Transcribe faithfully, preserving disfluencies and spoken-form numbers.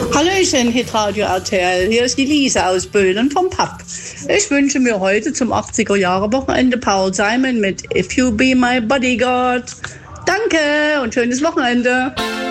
Hallöchen, Hitradio R T L. Hier ist die Lisa aus Böhlen vom Papp. Ich wünsche mir heute zum achtziger-Jahre-Wochenende Paul Simon mit If You Be My Bodyguard. Danke und schönes Wochenende.